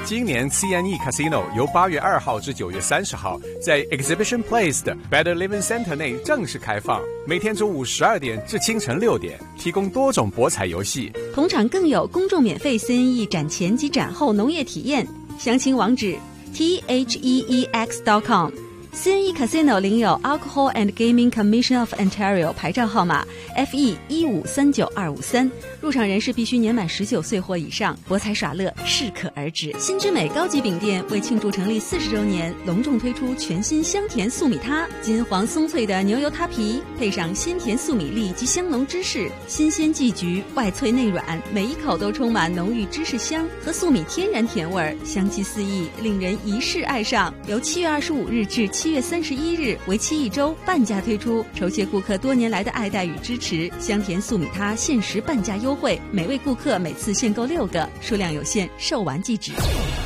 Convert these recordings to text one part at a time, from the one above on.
今年 CNE Casino 由8月2号至9月30号在 Exhibition Place 的 Better Living Center 内正式开放，每天中午12点至清晨6点，提供多种博彩游戏。 同场更有公众免费 CNE 展前及展后农业体验，详情网址 theex.com。CNE Casino 领有 Alcohol and Gaming Commission of Ontario 牌照号码 FE1539253，入场人士必须年满19岁或以上，博彩耍乐适可而止。新之美高级饼店为庆祝成立40周年，隆重推出全新香甜素米塌，金黄松脆的牛油塌皮，配上鲜甜素米粒及香浓芝士，新鲜季橘，外脆内软，每一口都充满浓郁芝士香和素米天然甜味，香气四溢，令人一试爱上。由7月25日至7月31日，为期1周，半价推出，酬谢顾客多年来的爱戴与支持。香甜素米塌限时半价优惠，每位顾客每次限购6个，数量有限，售完即止。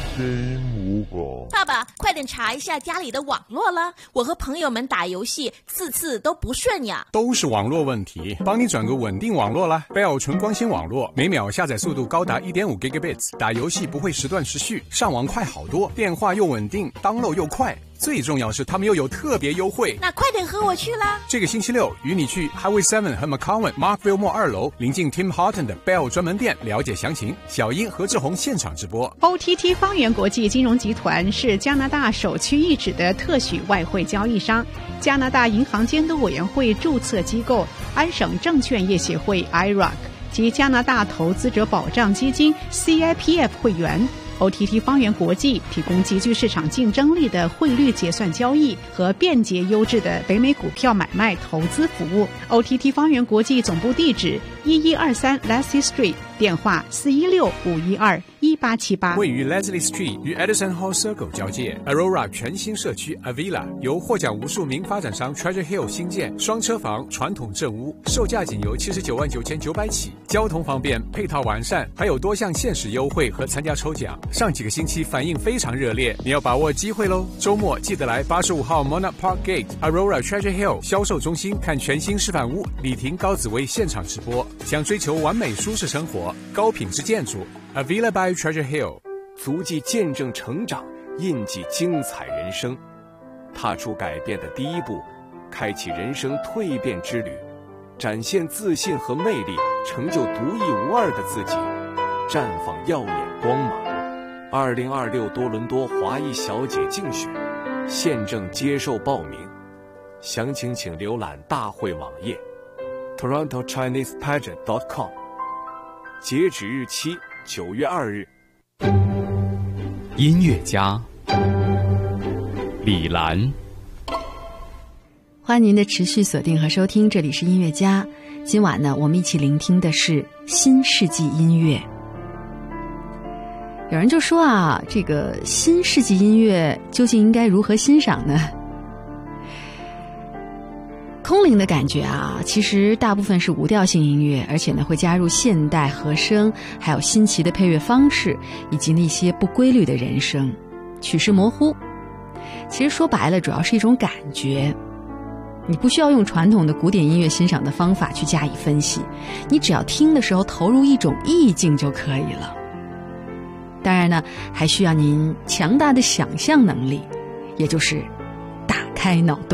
爸爸，快点查一下家里的网络了，我和朋友们打游戏次都不顺呀。 都是网络问题，帮你转个稳定网络啦。Bell 纯光纤网络，每秒下载速度高达 1.5 Gigabits， 打游戏不会时断时续，上网快好多，电话又稳定， download 又快。最重要是他们又有特别优惠， 那快点和我去啦！ 这个星期六与你去 Highway 7和 McCowan Markville Mall 2楼，临近 Tim Horton 的 Bell 专门店，了解详情。小英和志宏现场直播。 OTT 方圆国际金融集团是加拿大首屈一指的特许外汇交易商，加拿大银行监督委员会注册机构，安省证券业协会 IROC 及加拿大投资者保障基金 CIPF 会员。OTT 方圆国际提供极具市场竞争力的汇率结算交易和便捷优质的北美股票买卖投资服务。OTT 方圆国际总部地址1123 Leslie Street， 电话416-512-1878。 位于 Leslie Street 与 Edison Hall Circle 交界 Aurora 全新社区 Avila， 由获奖无数名发展商 Treasure Hill 新建，双车房传统正屋，售价仅由799900起，交通方便，配套完善，还有多项限时优惠和参加抽奖。上几个星期反应非常热烈，你要把握机会咯！周末记得来85号 Monarch Park Gate Aurora Treasure Hill 销售中心看全新示范屋，李婷、高紫薇现场直播。想追求完美舒适生活，高品质建筑 Avila by Treasure Hill， 足迹见证成长，印记精彩人生，踏出改变的第一步，开启人生蜕变之旅，展现自信和魅力，成就独一无二的自己，绽放耀眼光芒。2026多伦多华裔小姐竞选现正接受报名，详情请浏览大会网页 TorontoChinesePageant.com， 截止日期9月2日。 音乐家李兰， 欢迎您的持续锁定和收听，这里是音乐家。今晚呢，我们一起聆听的是新世纪音乐。有人就说啊，这个新世纪音乐究竟应该如何欣赏呢？空灵的感觉啊，其实大部分是无调性音乐，而且呢会加入现代和声，还有新奇的配乐方式，以及那些不规律的人声，曲式模糊。其实说白了，主要是一种感觉。你不需要用传统的古典音乐欣赏的方法去加以分析，你只要听的时候投入一种意境就可以了。当然呢，还需要您强大的想象能力，也就是打开脑洞。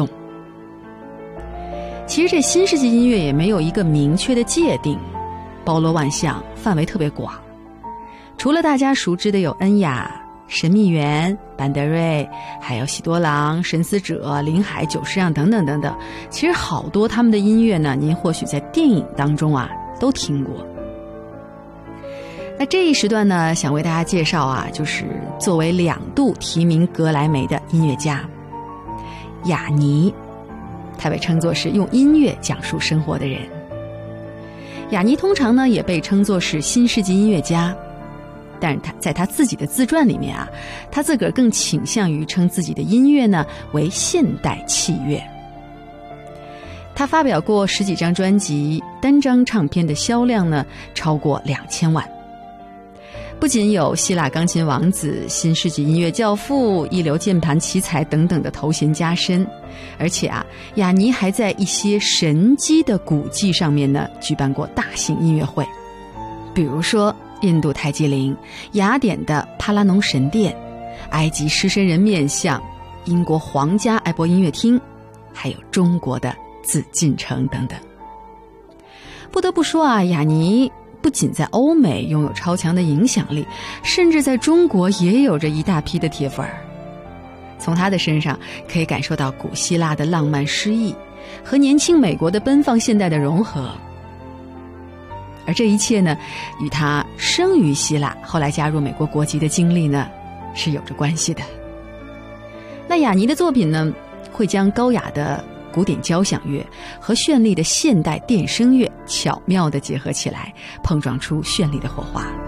其实这新世纪音乐也没有一个明确的界定，包罗万象，范围特别广。除了大家熟知的有恩雅、神秘园、班德瑞，还有喜多郎、神思者、林海、久石让等等等等，其实好多他们的音乐呢，您或许在电影当中啊都听过。那这一时段呢，想为大家介绍啊，就是作为2度提名格莱美的音乐家雅尼，他被称作是用音乐讲述生活的人。雅尼通常呢也被称作是新世纪音乐家，但是他在他自己的自传里面啊，他自个儿更倾向于称自己的音乐呢为现代器乐。他发表过10几张专辑，单张唱片的销量呢超过2000万。不仅有希腊钢琴王子、新世纪音乐教父、一流键盘奇才等等的头衔加身，而且啊，雅尼还在一些神迹的古迹上面呢举办过大型音乐会，比如说印度泰姬陵、雅典的帕拉农神殿、埃及狮身人面像、英国皇家艾伯音乐厅，还有中国的紫禁城等等。不得不说啊，雅尼不仅在欧美拥有超强的影响力，甚至在中国也有着一大批的铁粉儿。从他的身上可以感受到古希腊的浪漫诗意和年轻美国的奔放现代的融合，而这一切呢，与他生于希腊后来加入美国国籍的经历呢是有着关系的。那雅尼的作品呢，会将高雅的古典交响乐和绚丽的现代电声乐巧妙地结合起来，碰撞出绚丽的火花。